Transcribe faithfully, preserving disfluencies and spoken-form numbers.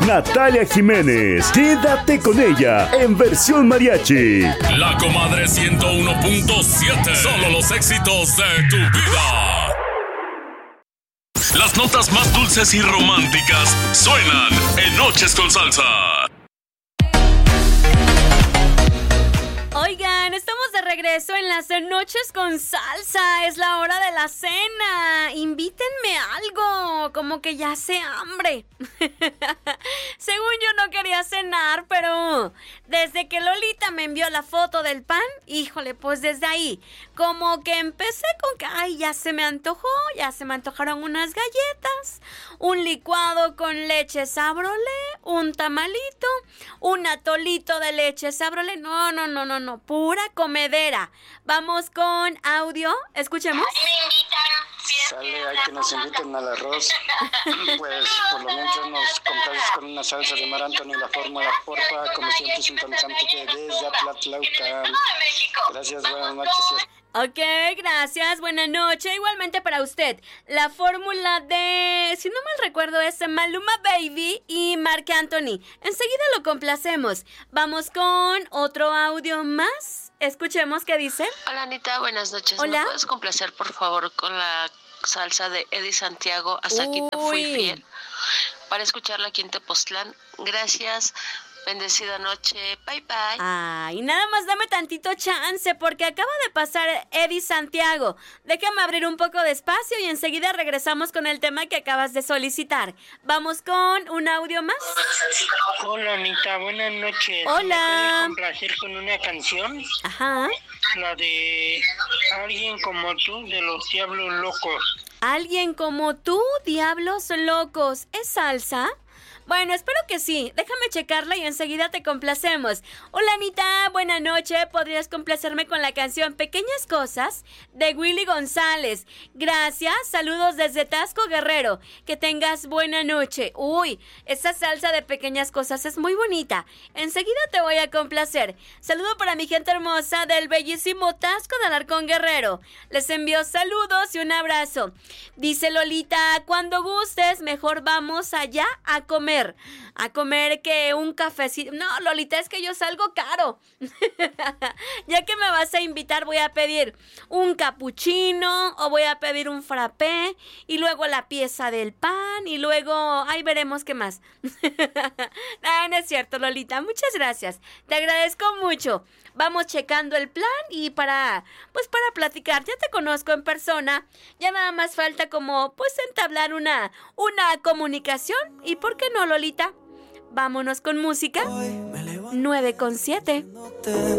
Natalia Jiménez. Quédate con ella en versión mariachi. La Comadre ciento uno punto siete. Solo los éxitos de tu vida. Las notas más dulces y románticas suenan en Noches con Salsa. Oigan, estamos de regreso en las Noches con Salsa. Es la hora de la cena. Invítenme algo, como que ya hace hambre. Según yo no quería cenar, pero desde que Lolita me envió la foto del pan, híjole, pues desde ahí, como que empecé con que, ay, ya se me antojó, ya se me antojaron unas galletas, un licuado con leche Sabrolé, un tamalito, un atolito de leche Sabrolé. No, no, no, no, no, pura comedera. Vamos con audio, escuchemos. Sale, hay que nos inviten al arroz. Pues por lo menos nos complaces con una salsa de Mar Anthony, la fórmula, porfa, como siempre sintonizándote desde Atlatlaucan. Gracias, buenas noches. Ok, gracias, buena noche. Igualmente para usted, la fórmula de, si no mal recuerdo, es Maluma Baby y Marc Anthony. Enseguida lo complacemos. Vamos con otro audio más. Escuchemos qué dice. Hola, Anita, buenas noches. Hola. ¿Me puedes complacer, por favor, con la salsa de Eddie Santiago, Hasta aquí te fui fiel? Para escucharla aquí en Tepoztlán. Gracias. Bendecida noche, bye bye. Ay, nada más dame tantito chance porque acaba de pasar Eddie Santiago. Déjame abrir un poco de espacio y enseguida regresamos con el tema que acabas de solicitar. Vamos con un audio más. Hola, Anita, buenas noches. Hola. ¿Me puedes complacer con una canción? Ajá. La de Alguien como tú, de los Diablos Locos. Alguien como tú, Diablos Locos. ¿Es salsa? Bueno, espero que sí. Déjame checarla y enseguida te complacemos. Hola, Anita, buena noche. ¿Podrías complacerme con la canción Pequeñas Cosas de Willy González? Gracias. Saludos desde Tasco, Guerrero. Que tengas buena noche. Uy, esa salsa de Pequeñas Cosas es muy bonita. Enseguida te voy a complacer. Saludo para mi gente hermosa del bellísimo Tasco de Alarcón, Guerrero. Les envío saludos y un abrazo. Dice Lolita, cuando gustes, mejor vamos allá a comer. A comer que un cafecito. No, Lolita, es que yo salgo caro. Ya que me vas a invitar, voy a pedir un capuchino o voy a pedir un frappé y luego la pieza del pan y luego, ahí veremos qué más. No, no es cierto, Lolita. Muchas gracias. Te agradezco mucho. Vamos checando el plan y para, pues para platicar. Ya te conozco en persona. Ya nada más falta como, pues entablar una, una comunicación. ¿Y por qué no, Lolita? Vámonos con música. nueve con siete.